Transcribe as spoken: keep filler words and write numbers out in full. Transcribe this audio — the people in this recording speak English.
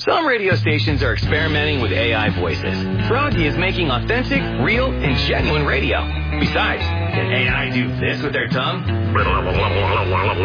Some radio stations are experimenting with A I voices. Froggy is making authentic, real, and genuine radio. Besides, can A I do this with their tongue?